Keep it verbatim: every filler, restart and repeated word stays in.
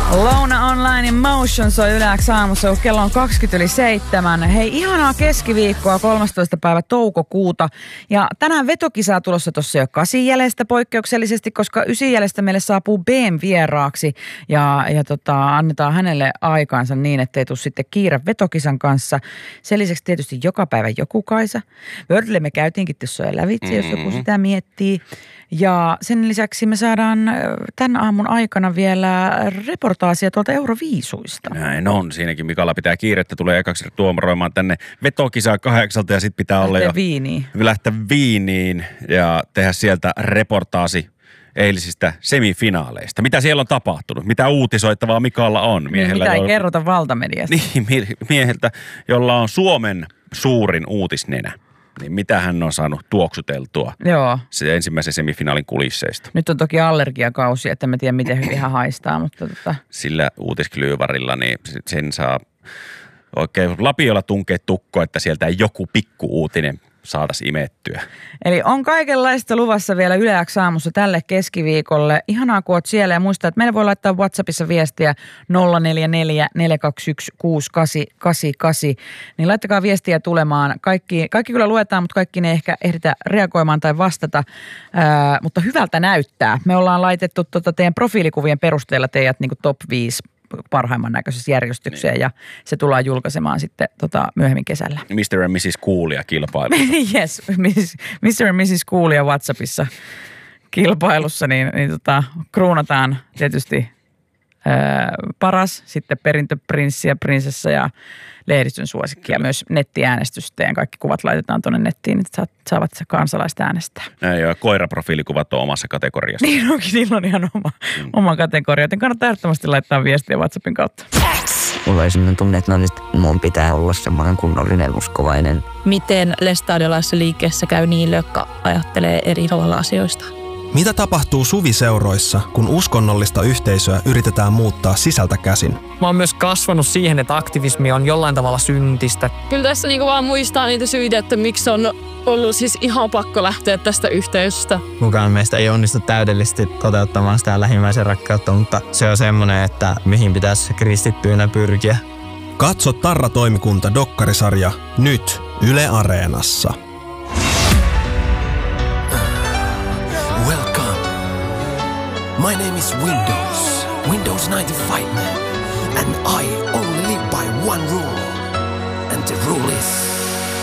Louna Online in Motion soi Yle X aamussa, kun kello on kaksikymmentä yli seitsemän. Hei, ihanaa keskiviikkoa kolmastoista päivä toukokuuta. Ja tänään vetokisaa tulossa tuossa jo kasin jäljestä poikkeuksellisesti, koska ysin jäljestä meille saapuu B M vieraaksi. Ja, ja tota, annetaan hänelle aikaansa niin, ettei tule sitten kiire vetokisan kanssa. Sen lisäksi tietysti joka päivä joku Kaisa. Wordle me käytiinkin tuossa jo lävitse, jos joku sitä miettii. Ja sen lisäksi me saadaan tämän aamun aikana vielä reportaasia tuolta Euroviisuista. Näin on. Siinäkin Mikalla pitää kiirettä. Tulee ekaksi tuomaroimaan tänne vetokisaa kahdeksalta ja sitten pitää olla jo Viiniin. lähteä Viiniin ja tehdä sieltä reportaasi eilisistä semifinaaleista. Mitä siellä on tapahtunut? Mitä uutisoittavaa Mikalla on? Miehellä, mitä ei on... kerrota valtamediasta. Niin, mieheltä, jolla on Suomen suurin uutisnenä. Niin mitä hän on saanut tuoksuteltua Joo. se ensimmäisen semifinaalin kulisseista? Nyt on toki allergiakausi, että mä tiedän miten hyvin hän haistaa, mutta tota... Sillä uutisklyvarilla niin sen saa oikein lapiolla tunkea tukko, että sieltä ei joku pikku uutinen saataisiin imettyä. Eli on kaikenlaista luvassa vielä Yle X aamussa tälle keskiviikolle. Ihanaa, kun oot siellä ja muista, että meillä voi laittaa WhatsAppissa viestiä nolla neljä neljä neljä kaksi yksi kuusi kahdeksan kahdeksan kahdeksan. Niin laittakaa viestiä tulemaan. Kaikki, kaikki kyllä luetaan, mutta kaikki ne ehkä ehditä reagoimaan tai vastata. Ää, mutta hyvältä näyttää. Me ollaan laitettu tota teidän profiilikuvien perusteella teidät niin kuin top viisi parhaimman näköisessä järjestykseen niin. Ja se tullaan julkaisemaan sitten tota, myöhemmin kesällä. mister and missis Coolia kilpailussa. Yes, mister and missis Coolia WhatsAppissa kilpailussa, niin, niin tota, kruunataan tietysti ää, paras, sitten perintöprinssi ja prinsessa ja lehdistön suosikki ja myös nettiäänestystä ja kaikki kuvat laitetaan tuonne nettiin, niin saavat kansalaiset äänestää. Näin joo, koiraprofiilikuvat on omassa kategoriassa. Niin onkin, niillä on ihan oma, mm. oma kategoria, joten kannattaa ehdottomasti laittaa viestiä WhatsAppin kautta. Mulla oli sellainen tunne, että, no, että mun pitää olla semmoinen kunnollinen uskovainen. Miten lestadiolaisessa liikkeessä käy niille, jotka ajattelee eri tavalla asioista? Mitä tapahtuu suviseuroissa, kun uskonnollista yhteisöä yritetään muuttaa sisältä käsin? Mä oon myös kasvanut siihen, että aktivismi on jollain tavalla syntistä. Kyllä tässä niinku vaan muistaa niitä syitä, että miksi on ollut siis ihan pakko lähteä tästä yhteisöstä. Kukaan meistä ei onnistu täydellisesti toteuttamaan sitä lähimmäisen rakkautta, mutta se on semmoinen, että mihin pitäisi kristittyinä pyrkiä. Katso Tarra-toimikunta dokkarisarja nyt Yle Areenassa. My name is Windows, Windows ninety-five man, and I only live by one rule, and the rule is